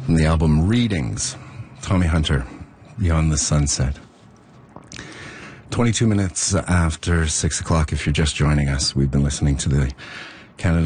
from the album Readings, Tommy Hunter, Beyond the Sunset. 22 minutes after 6 o'clock, if you're just joining us, we've been listening to the Canada